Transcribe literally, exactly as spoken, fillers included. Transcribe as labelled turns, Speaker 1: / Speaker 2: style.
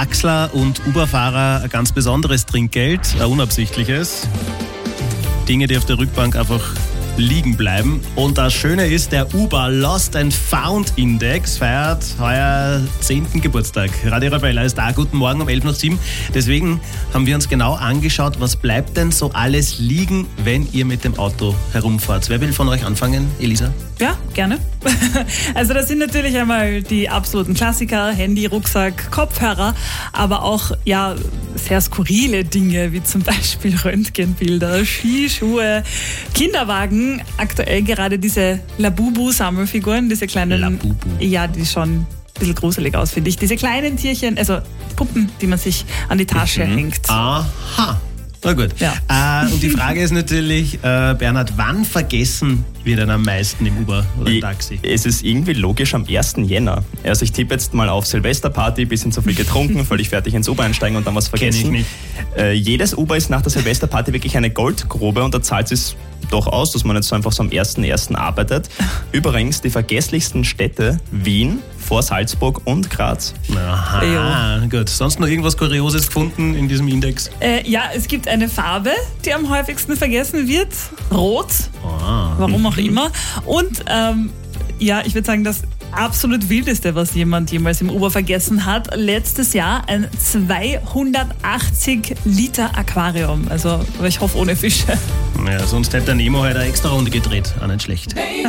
Speaker 1: Taxler und Uber-Fahrer ein ganz besonderes Trinkgeld, ein unabsichtliches. Dinge, die auf der Rückbank einfach liegen bleiben. Und das Schöne ist, der Uber Lost and Found Index feiert heuer zehnten Geburtstag. Radio Arabella ist da. Guten Morgen um elf nach sieben. Deswegen haben wir uns genau angeschaut, was bleibt denn so alles liegen, wenn ihr mit dem Auto herumfahrt. Wer will von euch anfangen? Elisa?
Speaker 2: Ja, gerne. Also das sind natürlich einmal die absoluten Klassiker, Handy, Rucksack, Kopfhörer, aber auch ja sehr skurrile Dinge, wie zum Beispiel Röntgenbilder, Skischuhe, Kinderwagen, aktuell gerade diese Labubu-Sammelfiguren, diese kleinen,
Speaker 1: Labubu.
Speaker 2: Ja, die schon ein bisschen gruselig aus, finde ich. Diese kleinen Tierchen, also Puppen, die man sich an die Tasche
Speaker 1: Mhm.
Speaker 2: hängt.
Speaker 1: Aha. Na gut.
Speaker 2: Ja.
Speaker 1: Äh, und die Frage ist natürlich, äh, Bernhard, wann vergessen wir denn am meisten im Uber oder im Taxi?
Speaker 3: Es ist irgendwie logisch am ersten Jänner. Also ich tippe jetzt mal auf Silvesterparty, bisschen zu viel getrunken, völlig fertig ins Uber einsteigen und dann was vergessen.
Speaker 1: Kenn ich nicht.
Speaker 3: Äh, jedes Uber ist nach der Silvesterparty wirklich eine Goldgrube und da zahlt es doch aus, dass man jetzt so einfach so am ersten ersten arbeitet. Übrigens, die vergesslichsten Städte: Wien, vor Salzburg und Graz.
Speaker 1: Aha, gut. Sonst noch irgendwas Kurioses gefunden in diesem Index?
Speaker 2: Äh, ja, es gibt eine Farbe, die am häufigsten vergessen wird. Rot.
Speaker 1: Ah.
Speaker 2: Warum auch immer. Und ähm, ja, ich würde sagen, das absolut Wildeste, was jemand jemals im Uber vergessen hat, letztes Jahr ein zweihundertachtzig Liter Aquarium. Also, aber ich hoffe ohne Fische.
Speaker 1: Ja, sonst hätte der Nemo heute eine extra Runde gedreht. Auch nicht schlecht.